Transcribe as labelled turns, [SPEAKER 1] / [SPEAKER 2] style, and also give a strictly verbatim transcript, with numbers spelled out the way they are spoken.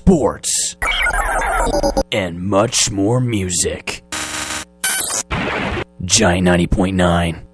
[SPEAKER 1] sports, and much more music. Giant ninety point nine.